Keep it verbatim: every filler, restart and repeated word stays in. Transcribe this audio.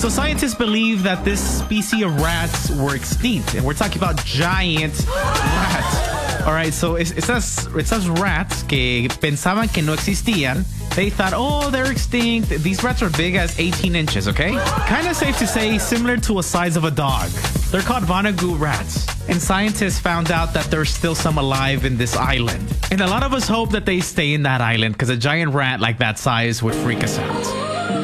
So scientists believe that this species of rats were extinct, and we're talking about giant rats. All right, so esas, esas rats que pensaban que no existían, they thought, oh, they're extinct. These rats are big as eighteen inches, okay? Kind of safe to say similar to a size of a dog. They're called Vonnegut rats. And scientists found out that there's still some alive in this island. And a lot of us hope that they stay in that island because a giant rat like that size would freak us out.